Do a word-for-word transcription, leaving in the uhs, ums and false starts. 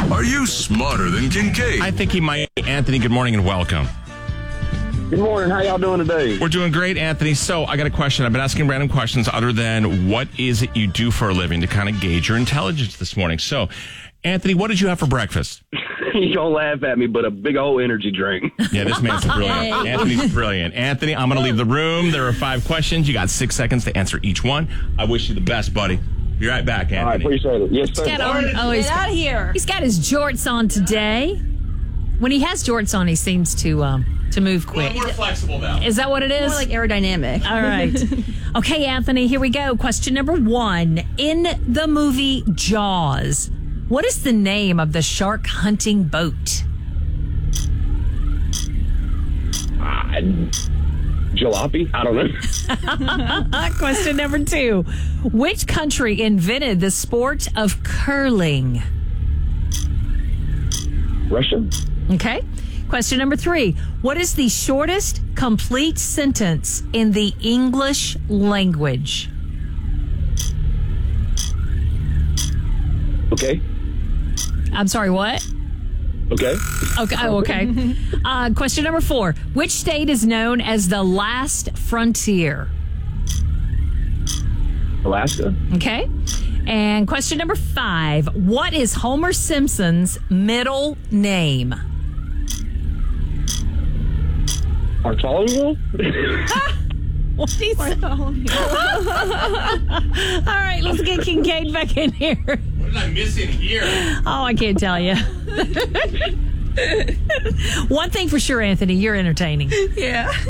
Are you smarter than Kincaid? I think he might. Anthony, good morning and welcome. Good morning. How y'all doing today? We're doing great, Anthony. So I got a question. I've been asking random questions other than what is it you do for a living to kind of gauge your intelligence this morning. So, Anthony, what did you have for breakfast? You don't laugh at me, but a big old energy drink. Yeah, this man's brilliant. Anthony's brilliant. Anthony, I'm going to leave the room. There are five questions. You got six seconds to answer each one. I wish you the best, buddy. Be right back, Anthony. All right, appreciate it. Yes, sir. He's got on, oh, he's, Get out of here. he's got his jorts on today. When he has jorts on, he seems to um, to move quick. More flexible now. Is that what it is? More like aerodynamic. All right. Okay, Anthony, here we go. Question number one. In the movie Jaws, what is the name of the shark hunting boat? Uh, jalopy? I don't know. Question number two. Which country invented the sport of curling? Russia? Okay. Question number three. What is the shortest complete sentence in the English language? Okay. I'm sorry, what? Okay. Okay. Oh, okay. Uh, question number four. Which state is known as the last frontier? Alaska? Okay. And question number five. What is Homer Simpson's middle name? Bartholomew? What is All right, let's get Kincaid back in here. What did I miss in here? Oh, I can't tell you. One thing for sure, Anthony, you're entertaining. Yeah.